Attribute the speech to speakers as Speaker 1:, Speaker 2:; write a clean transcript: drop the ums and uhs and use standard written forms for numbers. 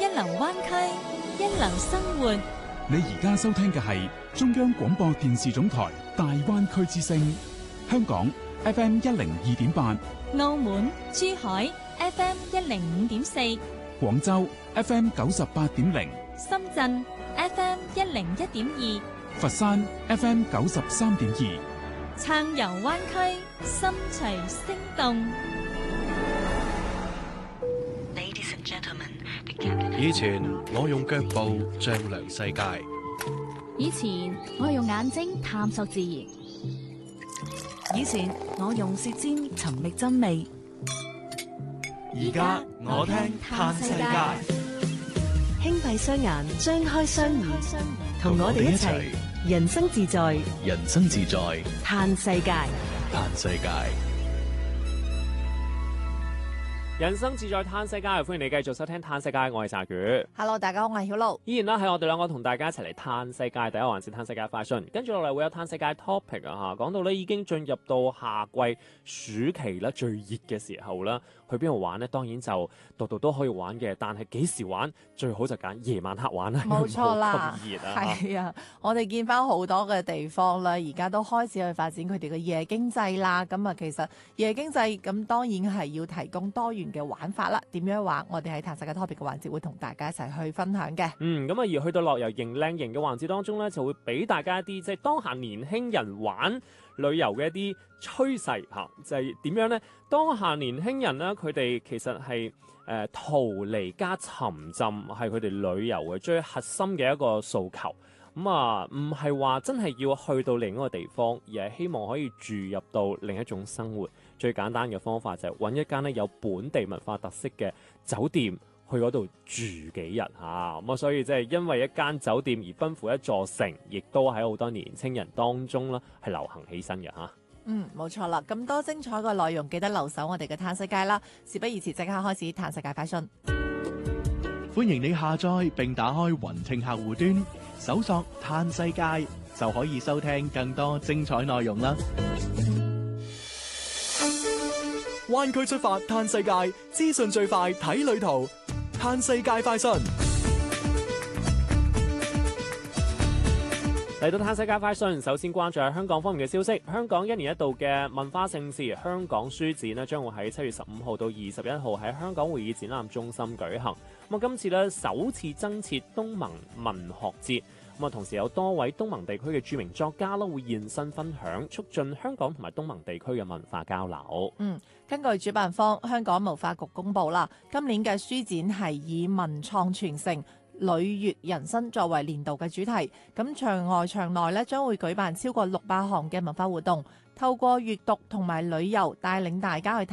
Speaker 1: 一流灣區，一流生活。
Speaker 2: 你而家收聽嘅係中央廣播電視總台大灣區之聲，香港 FM 102.8，
Speaker 1: 澳門、珠海 FM 105.4，
Speaker 2: 廣州 FM 98.0，
Speaker 1: 深圳 FM 101.2，
Speaker 2: 佛山 FM 93.2。
Speaker 1: 撐遊灣區，心隨聲動。
Speaker 3: 以前我用腳步丈量世界，
Speaker 4: 以前我用眼睛探索自然，
Speaker 5: 以前我用舌尖尋覓真味，
Speaker 3: 而家我聽嘆世界。
Speaker 6: 輕閉雙眼，張開雙耳，同我哋一齊人生自在，
Speaker 3: 人生自在，
Speaker 6: 嘆世界，
Speaker 3: 嘆世界。
Speaker 7: 人生自在嘆世界，歡迎你繼續收聽嘆世界，我係查魚。
Speaker 8: Hello， 大家好，我係曉露。
Speaker 7: 依然啦，喺我哋兩個同大家一齊嚟嘆世界第一環節嘆世界快訊，跟住落嚟會有嘆世界 topic 啊嚇，講到咧已經進入到夏季暑期啦，最熱嘅時候啦，去邊度玩呢？當然就度都可以玩嘅，但係幾時玩最好就揀夜晚黑玩啦。
Speaker 8: 冇錯啦，
Speaker 7: 咁熱啊！
Speaker 8: 係啊，我哋見翻好多嘅地方啦，而家都開始去發展佢哋嘅夜經濟啦。咁啊，其實夜經濟咁當然係要提供多元嘅玩法啦。點樣玩？我哋喺嘆世界 topic 嘅環節會同大家一齊去分享嘅。
Speaker 7: 咁啊，而去到樂遊型靚型嘅環節當中咧，就會俾大家一啲即係當下年輕人玩旅遊嘅一啲趨勢嚇，就係點樣呢？當下年輕人呢，佢哋其實係逃離加沉浸，係佢哋旅遊嘅最核心嘅一個訴求。咁啊，唔係話真係要去到另一個地方，而係希望可以注入到另一種生活。最簡單嘅方法就係揾一間咧有本地文化特色嘅酒店，去嗰度住幾日嚇。咁啊，所以即係因為一間酒店而奔赴一座城，亦都喺好多年青人當中啦係流行起身嘅嚇。
Speaker 8: 冇錯啦，咁多精彩嘅內容，記得留守我哋嘅嘆世界啦。事不宜遲，即刻開始嘆世界快訊。
Speaker 9: 歡迎你下載並打開雲聽客戶端，搜索嘆世界就可以收聽更多精彩內容啦。
Speaker 10: 灣區出發嘆世界，資訊最快睇旅途，嘆世界快訊。
Speaker 7: 嚟到嘆世界快訊，首先關注下香港方面嘅消息。香港一年一度嘅文化盛事香港書展呢，將會喺7月15號到21號喺香港會議展覽中心舉行。咁啊，今次呢首次增設東盟文學節。咁啊，同時有多位東盟地區嘅著名作家啦會現身分享，促進香港同埋東盟地區嘅文化交流。
Speaker 8: 根據主辦方香港文化局公佈啦，今年嘅書展係以文創傳承、旅悅人生作為年度嘅主題。咁場外場內咧將會舉辦超過600項嘅文化活動，透過閱讀同埋旅遊帶領大家去